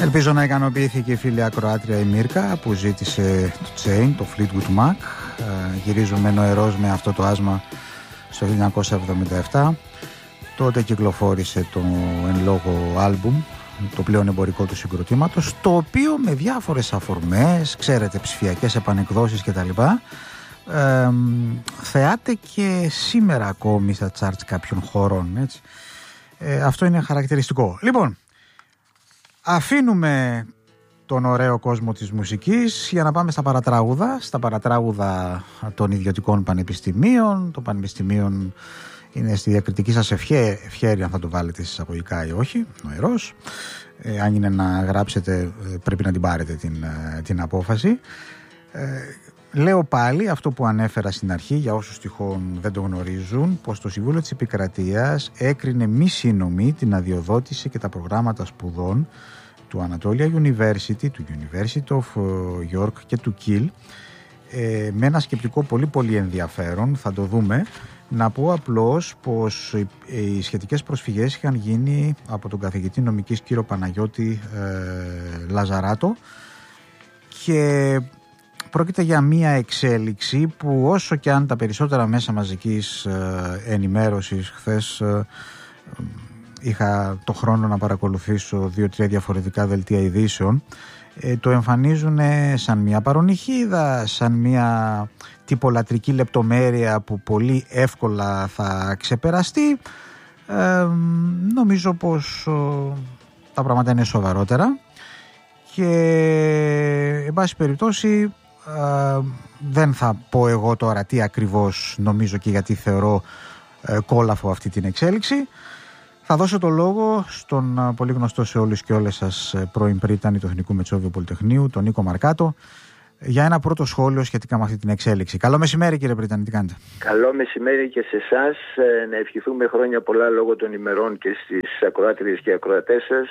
Ελπίζω να ικανοποιήθηκε η φίλη ακροάτρια η Μύρκα που ζήτησε το Chain, το Fleetwood Mac. Γυρίζουμε νοερός με αυτό το άσμα στο 1977. Τότε κυκλοφόρησε το εν λόγω άλμπουμ, το πλέον εμπορικό του συγκροτήματος, το οποίο με διάφορες αφορμές, ξέρετε, ψηφιακές επανεκδόσεις κτλ, θεάται και σήμερα ακόμη στα charts κάποιων χωρών, έτσι. Αυτό είναι χαρακτηριστικό. Λοιπόν, αφήνουμε τον ωραίο κόσμο της μουσικής για να πάμε στα παρατράγουδα των ιδιωτικών πανεπιστημίων. Το πανεπιστημίων είναι στη διακριτική σας ευχέρεια αν θα το βάλετε εισαγωγικά ή όχι, νοερός. Αν είναι να γράψετε πρέπει να την πάρετε την απόφαση. Λέω πάλι αυτό που ανέφερα στην αρχή, για όσους τυχόν δεν το γνωρίζουν, πως το Συμβούλιο της Επικρατείας έκρινε μη σύνομη την αδειοδότηση και τα προγράμματα σπουδών του Anatolia University, του University of York και του Kiel, με ένα σκεπτικό πολύ ενδιαφέρον, θα το δούμε. Να πω απλώς πως οι σχετικές προσφυγές είχαν γίνει από τον καθηγητή νομικής κύριο Παναγιώτη Λαζαράτο και πρόκειται για μία εξέλιξη που, όσο και αν τα περισσότερα μέσα μαζικής ενημέρωσης, χθες είχα το χρόνο να παρακολουθήσω 2-3 διαφορετικά δελτία ειδήσεων, το εμφανίζουν σαν μία παρονυχίδα, σαν μία τυπολατρική λεπτομέρεια που πολύ εύκολα θα ξεπεραστεί. Νομίζω πως τα πράγματα είναι σοβαρότερα και εν πάση περιπτώσει δεν θα πω εγώ τώρα τι ακριβώς νομίζω και γιατί θεωρώ κόλαφο αυτή την εξέλιξη. Θα δώσω το λόγο στον πολύ γνωστό σε όλους και όλες σας πρώην πρίτανη του Εθνικού Μετσόβιου Πολυτεχνείου, τον Νίκο Μαρκάτο, για ένα πρώτο σχόλιο σχετικά με αυτή την εξέλιξη. Καλό μεσημέρι, κύριε Πρίτανη, τι κάνετε? Καλό μεσημέρι και σε εσάς. Να ευχηθούμε χρόνια πολλά λόγω των ημερών και στις ακροάτριες και ακροατές σας.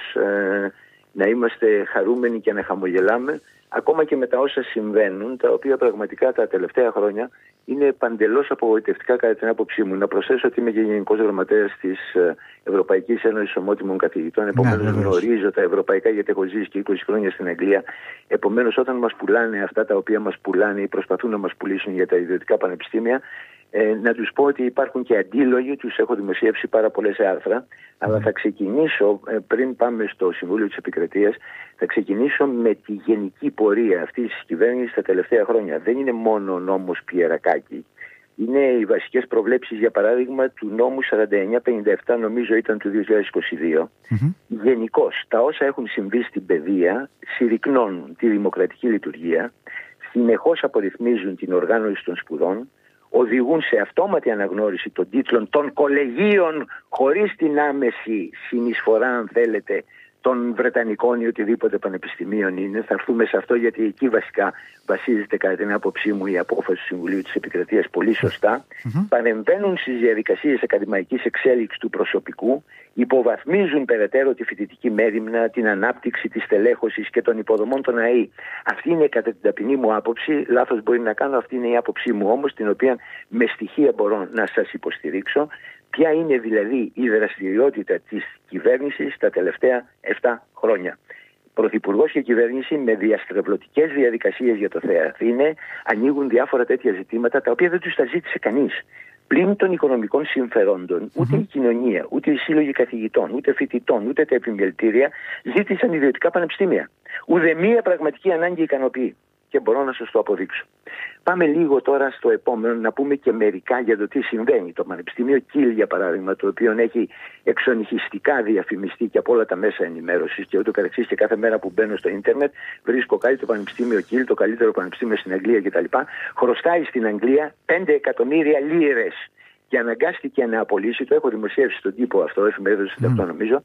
Να είμαστε χαρούμενοι και να χαμογελάμε, ακόμα και με τα όσα συμβαίνουν, τα οποία πραγματικά τα τελευταία χρόνια είναι παντελώς απογοητευτικά κατά την άποψή μου. Να προσθέσω ότι είμαι και Γενικός Γραμματέας της Ευρωπαϊκής Ένωσης Ομότιμων Καθηγητών. Επομένως, γνωρίζω τα ευρωπαϊκά, γιατί έχω ζήσει και 20 χρόνια στην Αγγλία. Επομένως, όταν μας πουλάνε αυτά τα οποία μας πουλάνε ή προσπαθούν να μας πουλήσουν για τα ιδιωτικά πανεπιστήμια, να τους πω ότι υπάρχουν και αντίλογοι, τους έχω δημοσιεύσει πάρα πολλές άρθρα, αλλά θα ξεκινήσω, πριν πάμε στο Συμβούλιο της Επικρατείας, θα ξεκινήσω με τη γενική πορεία αυτής της κυβέρνησης τα τελευταία χρόνια. Δεν είναι μόνο ο νόμος Πιερακάκη, είναι οι βασικές προβλέψεις, για παράδειγμα, του νόμου 4957, νομίζω ήταν του 2022. Γενικώς, τα όσα έχουν συμβεί στην παιδεία συρρυκνώνουν τη δημοκρατική λειτουργία, συνεχώς απορριθμίζουν την οργάνωση των σπουδών, οδηγούν σε αυτόματη αναγνώριση των τίτλων των κολεγίων χωρίς την άμεση συνεισφορά, αν θέλετε, των Βρετανικών ή οτιδήποτε πανεπιστημίων είναι. Θα έρθουμε σε αυτό, γιατί εκεί βασικά βασίζεται, κατά την άποψή μου, η απόφαση του Συμβουλίου της Επικρατείας πολύ σωστά. Παρεμβαίνουν στις διαδικασίες ακαδημαϊκής εξέλιξης του προσωπικού, υποβαθμίζουν περαιτέρω τη φοιτητική μέριμνα, την ανάπτυξη της τελέχωσης και των υποδομών των ΑΕΗ. Αυτή είναι, κατά την ταπεινή μου άποψη, λάθος μπορεί να κάνω, αυτή είναι η άποψή μου όμως, την οποία με στοιχεία μπορώ να σας υποστηρίξω. Ποια είναι δηλαδή η δραστηριότητα της κυβέρνησης τα τελευταία 7 χρόνια. Πρωθυπουργός και κυβέρνηση με διαστρεβλωτικές διαδικασίες για το ΘΕΑΘΗΝΕ ανοίγουν διάφορα τέτοια ζητήματα, τα οποία δεν τους τα ζήτησε κανείς. Πλην των οικονομικών συμφερόντων, ούτε η κοινωνία, ούτε οι σύλλογοι καθηγητών, ούτε φοιτητών, ούτε τα επιμελητήρια ζήτησαν ιδιωτικά πανεπιστήμια. Ουδεμία πραγματική ανάγκη ικανοποιεί. Και μπορώ να σας το αποδείξω. Πάμε λίγο τώρα στο επόμενο, να πούμε και μερικά για το τι συμβαίνει. Το Πανεπιστήμιο Kiel, για παράδειγμα, το οποίο έχει εξονυχιστικά διαφημιστεί και από όλα τα μέσα ενημέρωσης και ούτω καθεξής, και κάθε μέρα που μπαίνω στο ίντερνετ βρίσκω κάτι, το Πανεπιστήμιο Kiel, το καλύτερο πανεπιστήμιο στην Αγγλία κτλ. Χρωστάει στην Αγγλία 5 εκατομμύρια λίρες. Και αναγκάστηκε να απολύσει, το έχω δημοσιεύσει στον τύπο αυτό, εφημερίδα του αυτό νομίζω,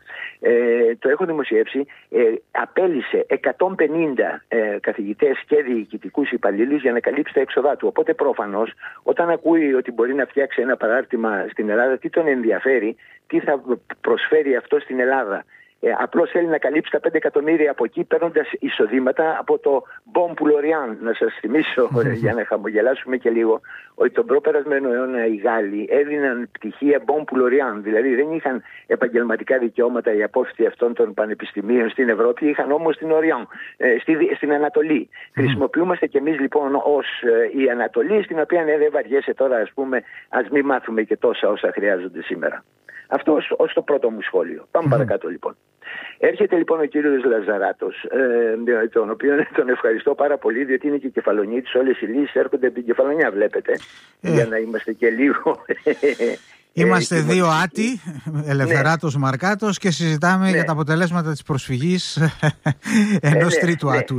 το έχω δημοσιεύσει, απέλυσε 150 καθηγητές και διοικητικούς υπαλλήλους για να καλύψει τα έξοδά του. Οπότε προφανώς, όταν ακούει ότι μπορεί να φτιάξει ένα παράρτημα στην Ελλάδα, τι τον ενδιαφέρει, τι θα προσφέρει αυτό στην Ελλάδα. Απλώς θέλει να καλύψει τα 5 εκατομμύρια από εκεί, παίρνοντας εισοδήματα από το Bon Poulorian. Να σας θυμίσω, για να χαμογελάσουμε και λίγο, ότι τον προπερασμένο αιώνα οι Γάλλοι έδιναν πτυχία Bon Poulorian. Δηλαδή δεν είχαν επαγγελματικά δικαιώματα οι απόφοιτοι αυτών των πανεπιστημίων στην Ευρώπη, είχαν όμως την Οριόν, στην Ανατολή. Χρησιμοποιούμαστε κι εμείς λοιπόν ως η Ανατολή, στην οποία δεν βαριέσαι τώρα, ας πούμε, ας μην μάθουμε και τόσα όσα χρειάζονται σήμερα. Αυτό ως το πρώτο μου σχόλιο. Πάμε παρακάτω λοιπόν. Έρχεται λοιπόν ο κύριος Λαζαράτος, τον οποίο τον ευχαριστώ πάρα πολύ, διότι είναι και κεφαλονίτης. Όλες οι λύσεις έρχονται από την κεφαλονιά, βλέπετε, για να είμαστε και λίγο... Είμαστε δύο άτοι, Ελευθεράτος Μαρκάτος, και συζητάμε για τα αποτελέσματα της προσφυγής ενός τρίτου άτου.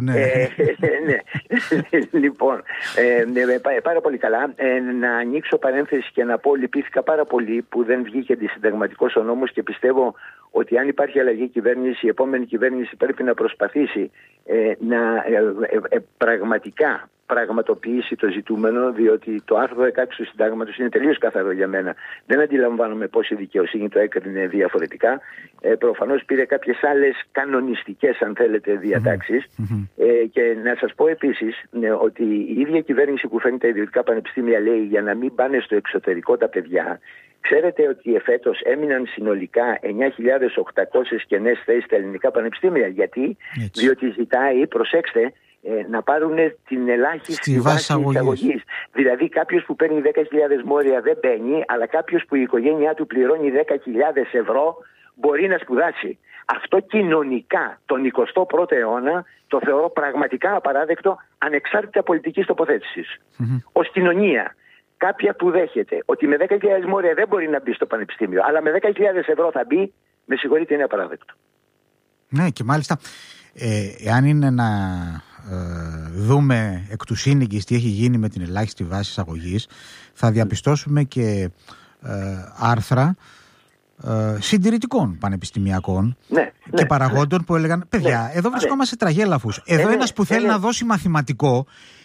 Λοιπόν, πάρα πολύ καλά. Να ανοίξω παρένθεση και να πω, λυπήθηκα πάρα πολύ που δεν βγήκε αντισυνταγματικός ο νόμος, και πιστεύω ότι αν υπάρχει αλλαγή κυβέρνηση, η επόμενη κυβέρνηση πρέπει να προσπαθήσει να πραγματικά πραγματοποιήσει το ζητούμενο, διότι το άρθρο 16 του Συντάγματος είναι τελείως καθαρό για μένα. Δεν αντιλαμβάνομαι πώς η δικαιοσύνη το έκρινε διαφορετικά. Προφανώς πήρε κάποιες άλλες κανονιστικές, αν θέλετε, διατάξεις. Και να σας πω επίσης ότι η ίδια κυβέρνηση που φέρνει τα ιδιωτικά πανεπιστήμια λέει για να μην πάνε στο εξωτερικό τα παιδιά. Ξέρετε ότι εφέτος έμειναν συνολικά 9.800 κενές θέσεις στα ελληνικά πανεπιστήμια. Γιατί? Διότι ζητάει, προσέξτε, να πάρουν την ελάχιστη βάση εισαγωγής. Δηλαδή κάποιος που παίρνει 10.000 μόρια δεν μπαίνει, αλλά κάποιος που η οικογένειά του πληρώνει 10.000 ευρώ μπορεί να σπουδάσει. Αυτό κοινωνικά τον 21ο αιώνα το θεωρώ πραγματικά απαράδεκτο, ανεξάρτητα πολιτικής τοποθέτησης. Ως κοινωνία, κάποια που δέχεται ότι με 10.000 μόρια δεν μπορεί να μπει στο πανεπιστήμιο, αλλά με 10.000 ευρώ θα μπει, με συγχωρείτε, είναι απαράδεκτο. Ναι, και μάλιστα εάν είναι να δούμε εκ του σύνοικης τι έχει γίνει με την ελάχιστη βάση εισαγωγής, θα διαπιστώσουμε και άρθρα συντηρητικών πανεπιστημιακών και παραγόντων που έλεγαν παιδιά, εδώ βρισκόμαστε σε τραγέλαφους. Εδώ ένας που θέλει να δώσει μαθηματικό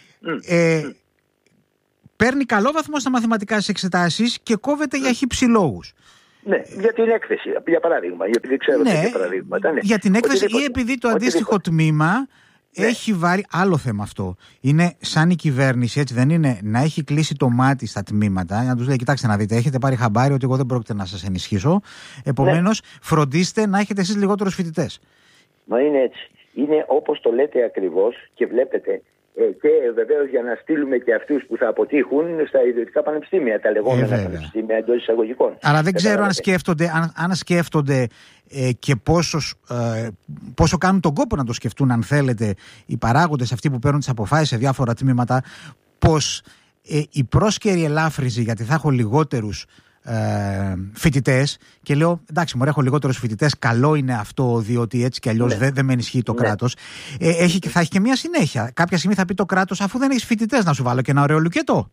παίρνει καλό βαθμό στα μαθηματικά στις εξετάσεις και κόβεται για χύψη λόγους. Ναι, για την έκθεση, για παράδειγμα, επειδή ξέρω τέτοια παραδείγματα. Για την έκθεση ή επειδή το αντίστοιχο τμήμα έχει βάλει άλλο θέμα αυτό. Είναι σαν η κυβέρνηση, έτσι δεν είναι, να έχει κλείσει το μάτι στα τμήματα, να τους λέει: κοιτάξτε να δείτε, έχετε πάρει χαμπάρι ότι εγώ δεν πρόκειται να σας ενισχύσω. Επομένως, φροντίστε να έχετε εσείς λιγότερους φοιτητές. Μα είναι έτσι. Είναι όπως το λέτε ακριβώς, και βλέπετε. Και βεβαίως για να στείλουμε και αυτούς που θα αποτύχουν στα ιδιωτικά πανεπιστήμια, τα λεγόμενα πανεπιστήμια εντός εισαγωγικών. Αλλά δεν ξέρω αν σκέφτονται και πόσο κάνουν τον κόπο να το σκεφτούν, αν θέλετε, οι παράγοντες αυτοί που παίρνουν τις αποφάσεις σε διάφορα τμήματα, πως η πρόσκαιρη ελάφρυνση, γιατί θα έχω λιγότερους φοιτητές, και λέω εντάξει, μωρέ, έχω λιγότερους φοιτητές, καλό είναι αυτό, διότι έτσι κι αλλιώς δεν με ενισχύει το κράτος. Θα έχει και μια συνέχεια. Κάποια στιγμή θα πει το κράτος: αφού δεν έχεις φοιτητές, να σου βάλω και ένα ωραίο λουκέτο.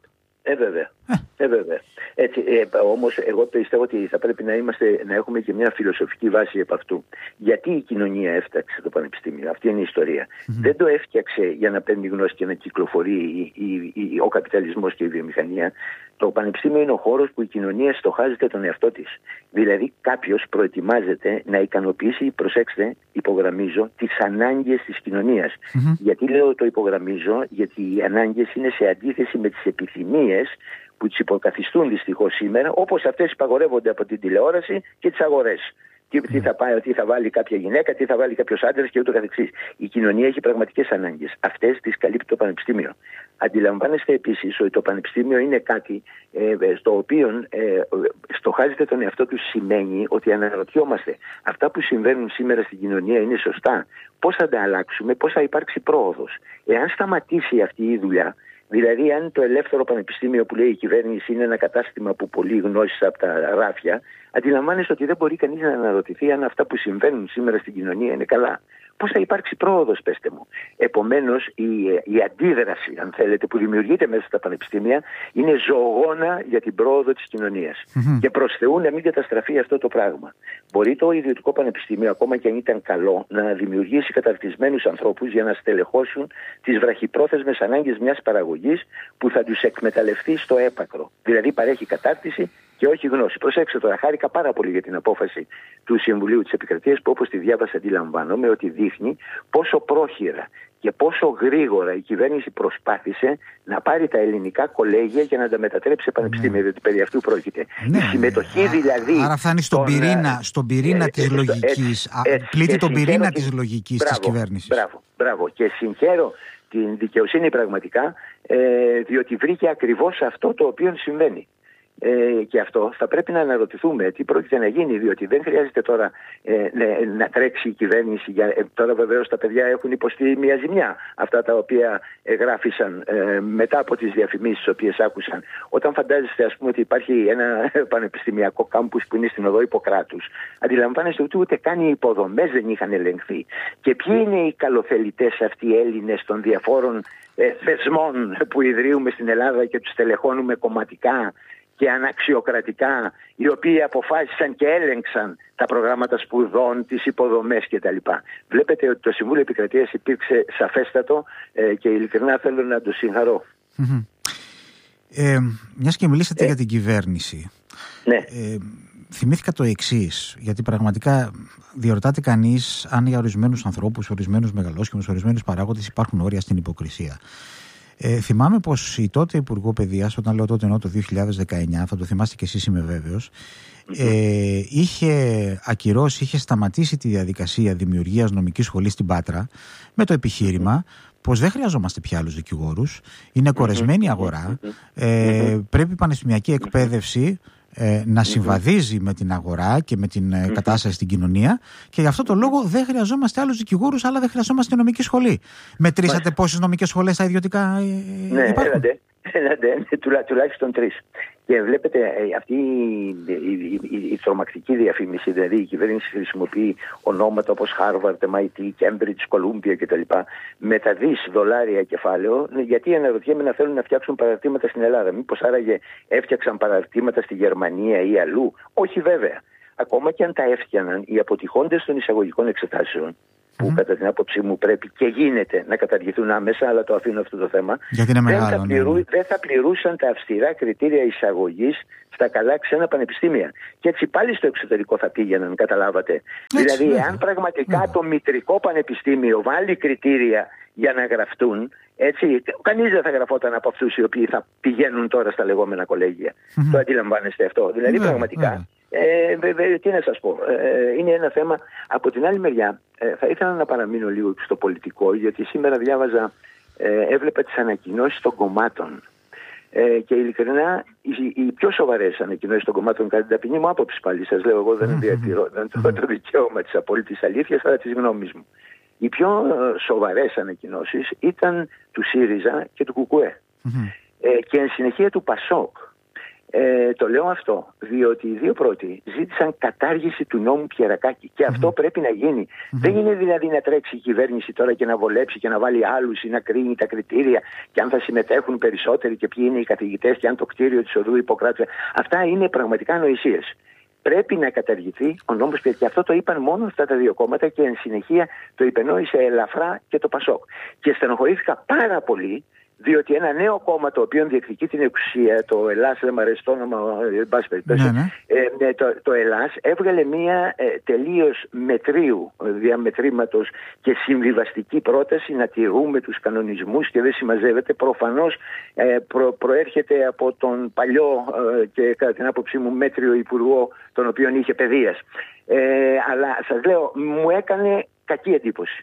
Βέβαια. Έτσι, όμως εγώ πιστεύω ότι θα πρέπει να έχουμε και μια φιλοσοφική βάση επ' αυτού. Γιατί η κοινωνία έφτιαξε το πανεπιστήμιο? Αυτή είναι η ιστορία. Δεν το έφτιαξε για να παίρνει γνώση και να κυκλοφορεί ο καπιταλισμός και η βιομηχανία. Το πανεπιστήμιο είναι ο χώρος που η κοινωνία στοχάζεται τον εαυτό της. Δηλαδή κάποιος προετοιμάζεται να ικανοποιήσει, προσέξτε, υπογραμμίζω, τις ανάγκες της κοινωνίας. Γιατί λέω το υπογραμμίζω? Γιατί οι ανάγκες είναι σε αντίθεση με τις επιθυμίες που τις υποκαθιστούν δυστυχώς σήμερα, όπως αυτές υπαγορεύονται από την τηλεόραση και τις αγορές. Τι θα βάλει κάποια γυναίκα, τι θα βάλει κάποιος άντρας και ούτω καθεξής. Η κοινωνία έχει πραγματικές ανάγκες. Αυτές τις καλύπτει το πανεπιστήμιο. Αντιλαμβάνεστε επίσης ότι το πανεπιστήμιο είναι κάτι στο οποίο στοχάζεται τον εαυτό του. Σημαίνει ότι αναρωτιόμαστε, αυτά που συμβαίνουν σήμερα στην κοινωνία είναι σωστά? Πώς θα τα αλλάξουμε? Πώς θα υπάρξει πρόοδος? Εάν σταματήσει αυτή η δουλειά, δηλαδή αν το ελεύθερο πανεπιστήμιο που λέει η κυβέρνηση είναι ένα κατάστημα που πολλή γνώση από τα ράφια, αντιλαμβάνεστε ότι δεν μπορεί κανείς να αναρωτηθεί αν αυτά που συμβαίνουν σήμερα στην κοινωνία είναι καλά. Πώς θα υπάρξει πρόοδος, πέστε μου? Επομένως, η αντίδραση, αν θέλετε, που δημιουργείται μέσα στα πανεπιστήμια είναι ζωογόνα για την πρόοδο της κοινωνίας. Και προς Θεού να μην καταστραφεί αυτό το πράγμα. Μπορεί το ιδιωτικό πανεπιστήμιο, ακόμα και αν ήταν καλό, να δημιουργήσει καταρτισμένους ανθρώπους για να στελεχώσουν τις βραχυπρόθεσμες ανάγκες μιας παραγωγής που θα τους εκμεταλλευτεί στο έπακρο. Δηλαδή παρέχει κατάρτιση και όχι γνώση. Προσέξτε τώρα, χάρηκα πάρα πολύ για την απόφαση του Συμβουλίου της Επικρατείας που όπως τη διάβασα αντιλαμβάνομαι ότι δείχνει πόσο πρόχειρα και πόσο γρήγορα η κυβέρνηση προσπάθησε να πάρει τα ελληνικά κολέγια και να τα μετατρέψει σε πανεπιστήμια, διότι περί αυτού πρόκειται. Η συμμετοχή δηλαδή. Άρα φτάνει στον πυρίνα της λογικής. Πλήττει τον πυρήνα της λογικής της κυβέρνησης. Μπράβο. Και συγχαίρω την δικαιοσύνη πραγματικά, διότι βρήκε ακριβώς αυτό το οποίο συμβαίνει. Και αυτό θα πρέπει να αναρωτηθούμε τι πρόκειται να γίνει, διότι δεν χρειάζεται τώρα να τρέξει η κυβέρνηση. Τώρα βεβαίως τα παιδιά έχουν υποστεί μια ζημιά, αυτά τα οποία γράφησαν μετά από τις διαφημίσεις τις οποίες άκουσαν. Όταν φαντάζεστε ας πούμε ότι υπάρχει ένα πανεπιστημιακό κάμπους που είναι στην οδό Ιπποκράτους, αντιλαμβάνεστε ότι ούτε καν οι υποδομές δεν είχαν ελεγχθεί. Και ποιοι είναι οι καλοθελητές αυτοί οι Έλληνες των διαφόρων θεσμών που ιδρύουμε στην Ελλάδα και τους τελεχώνουμε κομματικά και αναξιοκρατικά, οι οποίοι αποφάσισαν και έλεγξαν τα προγράμματα σπουδών, τις υποδομές κτλ. Βλέπετε ότι το Συμβούλιο Επικρατείας υπήρξε σαφέστατο και ειλικρινά θέλω να το συγχαρώ. Μιας και μιλήσατε για την κυβέρνηση, ναι. Θυμήθηκα το εξής, γιατί πραγματικά διαρωτάται κανείς αν για ορισμένους ανθρώπους, ορισμένους μεγαλόσχημους, ορισμένους παράγοντες υπάρχουν όρια στην υποκρισία. Θυμάμαι πως η τότε Υπουργό Παιδείας, όταν λέω τότε εννοώ το 2019, θα το θυμάστε και εσείς είμαι βέβαιος, είχε ακυρώσει, είχε σταματήσει τη διαδικασία δημιουργίας νομικής σχολής στην Πάτρα με το επιχείρημα πως δεν χρειαζόμαστε πια άλλους δικηγόρους, είναι κορεσμένη αγορά, πρέπει η πανεπιστημιακή εκπαίδευση να συμβαδίζει με την αγορά και με την κατάσταση στην κοινωνία και γι' αυτό το λόγο δεν χρειαζόμαστε άλλους δικηγόρους, αλλά δεν χρειαζόμαστε νομική σχολή. Μετρήσατε πόσες νομικές σχολές στα ιδιωτικά υπάρχουν? Έλατε, τουλάχιστον 3. Και βλέπετε αυτή η τρομακτική διαφήμιση, δηλαδή η κυβέρνηση χρησιμοποιεί ονόματα όπως Harvard, MIT, Cambridge, Columbia κτλ. Με τα $10 κεφάλαιο, γιατί αναρωτιέμαι να θέλουν να φτιάξουν παραρτήματα στην Ελλάδα. Μήπως άραγε έφτιαξαν παραρτήματα στη Γερμανία ή αλλού? Όχι βέβαια. Ακόμα και αν τα έφτιαναν οι αποτυχώντες των εισαγωγικών εξετάσεων, που κατά την άποψή μου πρέπει και γίνεται να καταργηθούν άμεσα, αλλά το αφήνω αυτό το θέμα, δεν θα πληρούσαν τα αυστηρά κριτήρια εισαγωγής στα καλά ξένα πανεπιστήμια. Και έτσι πάλι στο εξωτερικό θα πήγαιναν, καταλάβατε. Δηλαδή, εάν πραγματικά το μητρικό πανεπιστήμιο βάλει κριτήρια για να γραφτούν, έτσι, κανείς δεν θα γραφόταν από αυτούς οι οποίοι θα πηγαίνουν τώρα στα λεγόμενα κολέγια. Το αντιλαμβάνεστε αυτό? Δηλαδή, πραγματικά. Τι να σας πω, είναι ένα θέμα. Από την άλλη μεριά θα ήθελα να παραμείνω λίγο στο πολιτικό, γιατί σήμερα διάβαζα, έβλεπα τις ανακοινώσεις των κομμάτων και ειλικρινά οι πιο σοβαρές ανακοινώσεις των κομμάτων, κατά την ταπεινή μου άποψη πάλι, σας λέω, εγώ δεν διατηρώ το δικαίωμα της απόλυτης αλήθειας, αλλά της γνώμης μου. Οι πιο σοβαρές ανακοινώσεις ήταν του ΣΥΡΙΖΑ και του ΚΚΕ και εν συνεχεία του ΠΑΣΟΚ. Το λέω αυτό διότι οι δύο πρώτοι ζήτησαν κατάργηση του νόμου Πιερακάκη και αυτό πρέπει να γίνει. Δεν είναι δηλαδή να τρέξει η κυβέρνηση τώρα και να βολέψει και να βάλει άλλους ή να κρίνει τα κριτήρια και αν θα συμμετέχουν περισσότεροι και ποιοι είναι οι καθηγητές και αν το κτίριο της οδού Ιπποκράτου. Αυτά είναι πραγματικά ανοησίες. Πρέπει να καταργηθεί ο νόμος και αυτό το είπαν μόνο αυτά τα δύο κόμματα και εν συνεχεία το υπενόησε ελαφρά και το ΠΑΣΟΚ. Και στενοχωρήθηκα πάρα πολύ, διότι ένα νέο κόμμα το οποίο διεκδικεί την εξουσία, το Ελλάς, δεν μου αρέσει το όνομα, εν πάση περιπτώσει, το Ελλάς έβγαλε μια τελείως μετρίου διαμετρήματος και συμβιβαστική πρόταση να τηρούμε τους κανονισμούς και δεν συμμαζεύεται. Προφανώς προέρχεται από τον παλιό και κατά την άποψή μου μέτριο υπουργό, τον οποίον είχε παιδείας. Αλλά σας λέω, μου έκανε κακή εντύπωση.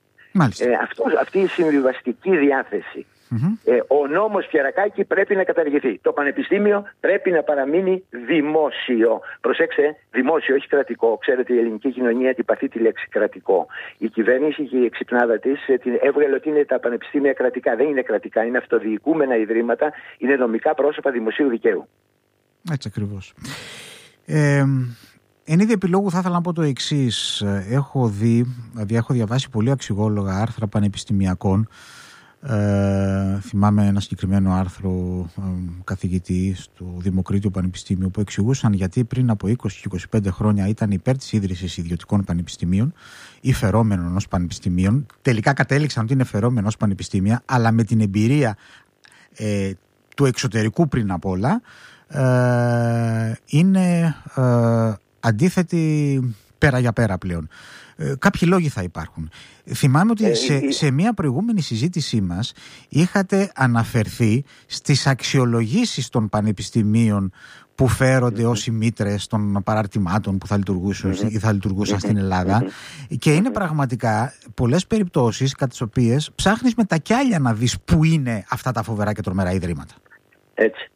Αυτή η συμβιβαστική διάθεση. Ο νόμος Πιερακάκη πρέπει να καταργηθεί. Το πανεπιστήμιο πρέπει να παραμείνει δημόσιο. Προσέξτε, δημόσιο, όχι κρατικό. Ξέρετε, η ελληνική κοινωνία αντιπαθεί τη λέξη κρατικό. Η κυβέρνηση και η εξυπνάδα της έβγαλε ότι είναι τα πανεπιστήμια κρατικά. Δεν είναι κρατικά, είναι αυτοδιοικούμενα ιδρύματα, είναι νομικά πρόσωπα δημοσίου δικαίου. Έτσι ακριβώς. Εν είδη επιλόγου θα ήθελα να πω το εξής. Έχω διαβάσει πολύ αξιόλογα άρθρα πανεπιστημιακών. Θυμάμαι ένα συγκεκριμένο άρθρο καθηγητή στο Δημοκρίτιο Πανεπιστήμιο που εξηγούσαν γιατί πριν από 20 και 25 χρόνια ήταν υπέρ της ίδρυσης ιδιωτικών πανεπιστημίων ή φερόμενων ως πανεπιστημίων. Τελικά κατέληξαν ότι είναι φερόμενο ως πανεπιστήμια, αλλά με την εμπειρία του εξωτερικού πριν απ' όλα είναι αντίθετη πέρα για πέρα πλέον. Κάποιοι λόγοι θα υπάρχουν. Θυμάμαι ότι σε μια προηγούμενη συζήτησή μας είχατε αναφερθεί στις αξιολογήσεις των πανεπιστημίων που φέρονται ως οι μήτρες των παραρτημάτων που θα λειτουργούσαν ή θα λειτουργούσαν στην Ελλάδα, και είναι πραγματικά πολλές περιπτώσεις κατά τις οποίες ψάχνεις με τα κιάλια να δεις πού είναι αυτά τα φοβερά και τρομερά ιδρύματα. Έτσι.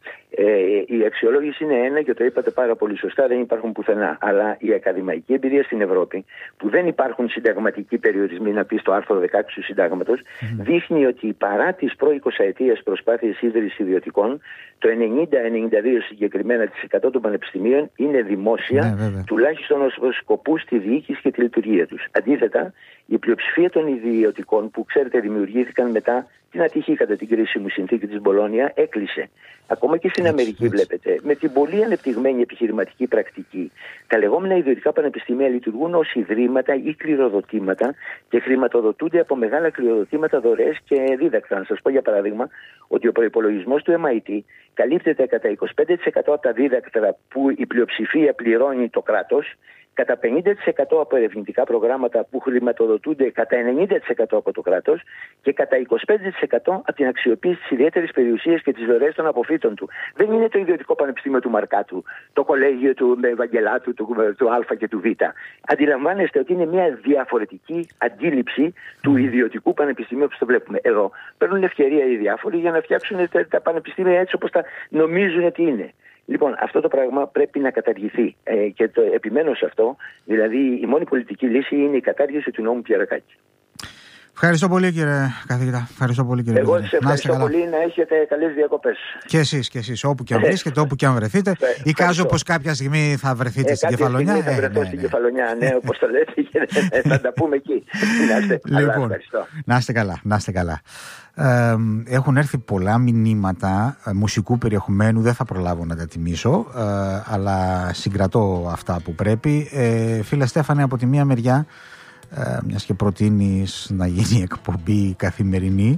Η αξιολόγηση είναι ένα, και το είπατε πάρα πολύ σωστά, δεν υπάρχουν πουθενά. Αλλά η ακαδημαϊκή εμπειρία στην Ευρώπη, που δεν υπάρχουν συνταγματικοί περιορισμοί, να πει στο άρθρο 16 του Συντάγματος, δείχνει ότι παρά τις προ-20ετίας προσπάθειες ίδρυσης ιδιωτικών, το 90-92% συγκεκριμένα των πανεπιστημίων είναι δημόσια, τουλάχιστον ως σκοπούς τη διοίκηση και τη λειτουργία τους. Αντίθετα, η πλειοψηφία των ιδιωτικών, που ξέρετε δημιουργήθηκαν μετά την ατυχή κατά την κρίσιμη συνθήκη της Μπολόνια, έκλεισε. Ακόμα και στην Αμερική βλέπετε, με την πολύ ανεπτυγμένη επιχειρηματική πρακτική, τα λεγόμενα ιδιωτικά πανεπιστήμια λειτουργούν ως ιδρύματα ή κληροδοτήματα και χρηματοδοτούνται από μεγάλα κληροδοτήματα, δωρεές και δίδακτρα. Να σας πω για παράδειγμα ότι ο προϋπολογισμός του MIT καλύπτεται κατά 25% από τα δίδακτρα που η πλειοψηφία πληρώνει το κράτος, κατά 50% από ερευνητικά προγράμματα που χρηματοδοτούνται κατά 90% από το κράτος και κατά 25% από την αξιοποίηση της ιδιαίτερης περιουσίας και τις δωρεές των αποφύτων του. Δεν είναι το ιδιωτικό πανεπιστήμιο του Μαρκάτου, το κολέγιο του Ευαγγελάτου, του Α και του Β. Αντιλαμβάνεστε ότι είναι μια διαφορετική αντίληψη του ιδιωτικού πανεπιστημίου που το βλέπουμε εδώ. Παίρνουν ευκαιρία οι διάφοροι για να φτιάξουν τα πανεπιστήμια έτσι όπως τα νομίζουν ότι είναι. Λοιπόν, αυτό το πράγμα πρέπει να καταργηθεί και το επιμένω σε αυτό. Δηλαδή, η μόνη πολιτική λύση είναι η κατάργηση του νόμου Πιερακάκη. Ευχαριστώ πολύ, κύριε καθηγητά. Ευχαριστώ πολύ, κύριε Εγώ σας ευχαριστώ πολύ, να έχετε καλές διακοπές. Και εσείς, όπου και αν βρίσκετε, όπου και αν βρεθείτε. Εικάζω πως κάποια στιγμή θα βρεθείτε στην Κεφαλονιά. Θα βρεθώ στην Κεφαλονιά, ναι, όπως το λέτε, θα τα πούμε εκεί. Λοιπόν, να είστε καλά. Έχουν έρθει πολλά μηνύματα μουσικού περιεχομένου, δεν θα προλάβω να τα τιμήσω, αλλά συγκρατώ αυτά που πρέπει. Φίλε Στέφανε, από τη μία μεριά, μιας και προτείνεις να γίνει εκπομπή καθημερινή,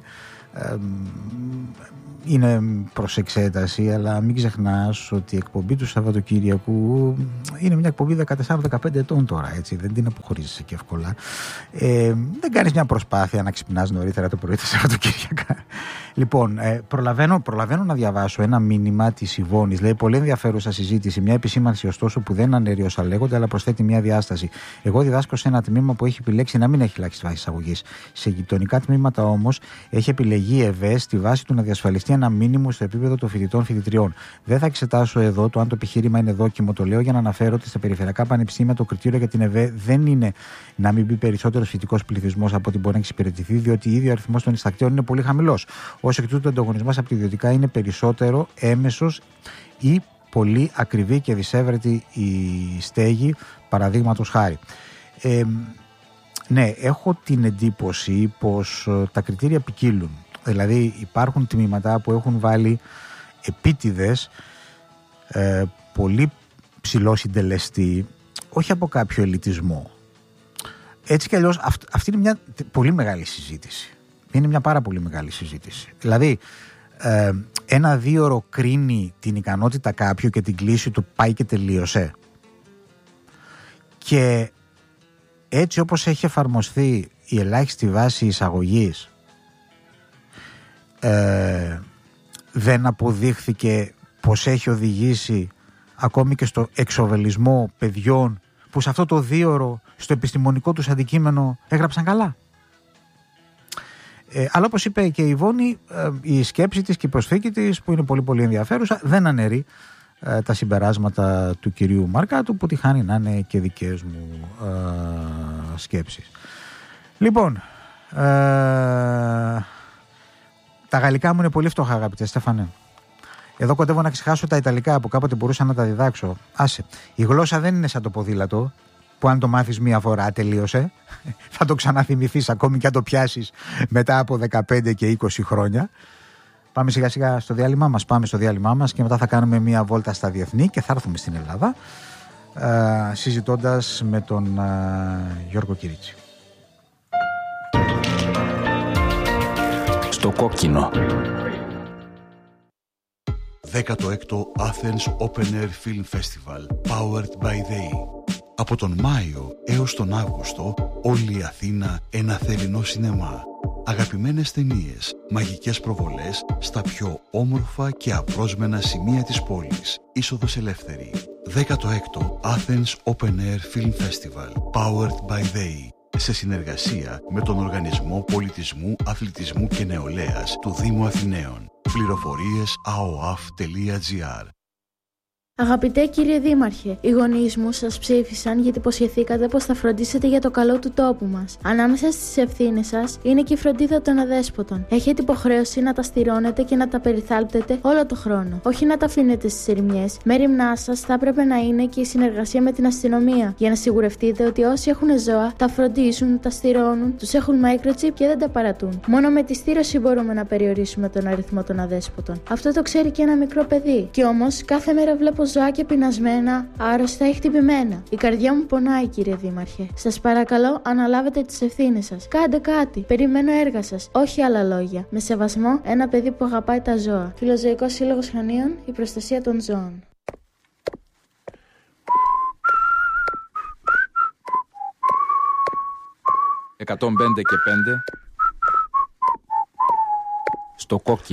είναι προς εξέταση, αλλά μην ξεχνάς ότι η εκπομπή του Σαββατοκύριακου είναι μια εκπομπή 14-15 ετών τώρα, έτσι, δεν την αποχωρίζεσαι και εύκολα. Δεν κάνεις μια προσπάθεια να ξυπνάς νωρίτερα το πρωί τα Σαββατοκύριακα. Λοιπόν, προλαβαίνω να διαβάσω ένα μήνυμα της Ιβώνης. Λέει: πολύ ενδιαφέρουσα συζήτηση. Μια επισήμανση, ωστόσο, που δεν αναιρεί όσα λέγονται, αλλά προσθέτει μια διάσταση. Εγώ διδάσκω σε ένα τμήμα που έχει επιλέξει να μην έχει ελάχιστη βάση εισαγωγής. Σε γειτονικά τμήματα όμως έχει επιλεγεί ΕΒΕ στη βάση του να διασφαλιστεί ένα μήνυμο στο επίπεδο των φοιτητών-φοιτητριών. Δεν θα εξετάσω εδώ το αν το επιχείρημα είναι δόκιμο. Το λέω για να αναφέρω ότι στα περιφερειακά πανεπιστήμια το κριτήριο για την ΕΒΕ δεν είναι να μην μπει περισσότερος φοιτητικός πληθυσμός από ό,τι μπορεί να εξυπηρετηθεί, διότι ήδη ο αριθμός των ειστακτέων είναι πολύ χαμηλός. Ως εκ τούτου, ο ανταγωνισμός από τη ιδιωτικά είναι περισσότερο έμεσος ή πολύ ακριβή και δυσέβρετη η στέγη, παραδείγματος χάρη. Ναι, έχω την εντύπωση πως τα κριτήρια ποικίλουν. Δηλαδή υπάρχουν τμήματα που έχουν βάλει επίτηδες πολύ ψηλό συντελεστή, όχι από κάποιο ελιτισμό. Έτσι κι αλλιώς αυτή είναι μια πολύ μεγάλη συζήτηση. Είναι μια πάρα πολύ μεγάλη συζήτηση. Δηλαδή, ένα 2ωρο κρίνει την ικανότητα κάποιου και την κλίση του πάει και τελείωσε. Και έτσι όπως έχει εφαρμοστεί η ελάχιστη βάση εισαγωγής, δεν αποδείχθηκε πως έχει οδηγήσει ακόμη και στο εξοβελισμό παιδιών που σε αυτό το 2ωρο στο επιστημονικό τους αντικείμενο έγραψαν καλά. Αλλά όπως είπε και η Βόνη, η σκέψη της και η προσθήκη της, που είναι πολύ πολύ ενδιαφέρουσα, δεν αναιρεί τα συμπεράσματα του κυρίου Μαρκάτου, που τυχάνει να είναι και δικές μου σκέψεις. Λοιπόν, τα γαλλικά μου είναι πολύ φτωχά, αγαπητέ Στέφανε. Εδώ κοντεύω να ξεχάσω τα ιταλικά που κάποτε μπορούσα να τα διδάξω. Άσε, η γλώσσα δεν είναι σαν το ποδήλατο, που αν το μάθεις μία φορά τελείωσε. Θα το ξαναθυμηθείς ακόμη και αν το πιάσεις μετά από 15 και 20 χρόνια. Πάμε σιγά σιγά στο διάλειμμα μας. Πάμε στο διάλειμμα μας και μετά θα κάνουμε μία βόλτα στα διεθνή και θα έρθουμε στην Ελλάδα, συζητώντας με τον Γιώργο Κυρίτσι. Στο κόκκινο. 16ο Athens Open Air Film Festival, powered by they. Από τον Μάιο έως τον Αύγουστο, όλη η Αθήνα ένα θερινό σινεμά. Αγαπημένες ταινίες, μαγικές προβολές στα πιο όμορφα και απρόσμενα σημεία της πόλης. Είσοδος ελεύθερη. 16ο Athens Open Air Film Festival, powered by they. Σε συνεργασία με τον Οργανισμό Πολιτισμού, Αθλητισμού και Νεολαίας του Δήμου Αθηναίων. Πληροφορίες aoaf.gr. Αγαπητέ κύριε Δήμαρχε, οι γονείς μου σας ψήφισαν γιατί υποσχεθήκατε πως θα φροντίσετε για το καλό του τόπου μας. Ανάμεσα στις ευθύνες σας είναι και η φροντίδα των αδέσποτων. Έχετε υποχρέωση να τα στηρώνετε και να τα περιθάλπτετε όλο το χρόνο. Όχι να τα αφήνετε στις ερημιές. Μέριμνά σας θα έπρεπε να είναι και η συνεργασία με την αστυνομία για να σιγουρευτείτε ότι όσοι έχουν ζώα τα φροντίζουν, τα στηρώνουν, τους έχουν microchip και δεν τα παρατούν. Μόνο με τη στήρωση μπορούμε να περιορίσουμε τον αριθμό των αδέσποτων. Αυτό το ξέρει και ένα μικρό παιδί. Κι όμως κάθε μέρα βλέπω ζωάκια πεινασμένα, άρρωστα ή χτυπημένα. Η καρδιά μου πονάει, κύριε Δήμαρχε. Σας παρακαλώ, αναλάβετε τις ευθύνες σας. Κάντε κάτι. Περιμένω έργα σας. Όχι άλλα λόγια. Με σεβασμό, ένα παιδί που αγαπάει τα ζώα. Φιλοζωικός Σύλλογος Χανίων, η προστασία των ζώων. 105 και 5 στο Κόκκι.